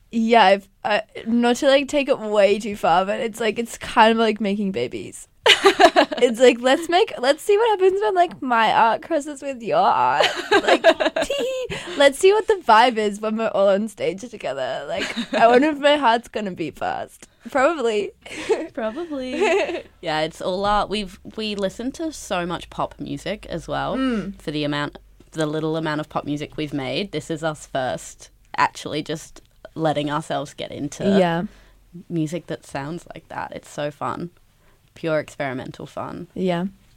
Yeah, not to like take it way too far, but it's like it's kind of like making babies. It's like let's see what happens when like my art crosses with your art. Like, let's see what the vibe is when we're all on stage together. Like, I wonder if my heart's gonna beat fast. Probably. Yeah, it's all art. We listen to so much pop music as well. For the little amount of pop music we've made. This is us first actually just letting ourselves get into music that sounds like that. It's so fun. Pure experimental fun. Yeah.